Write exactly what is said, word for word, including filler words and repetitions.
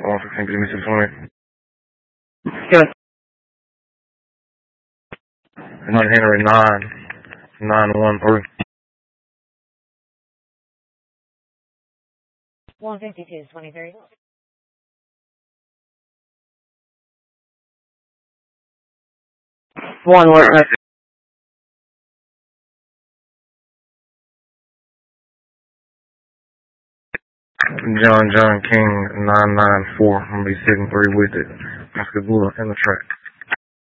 one sixteen, give me six twenty. Good. one Henry nine, nine one three. one fifty-two, twenty-three. One word message. John John King nine nine four. I'm gonna be sitting three with it. That's good luck in the track.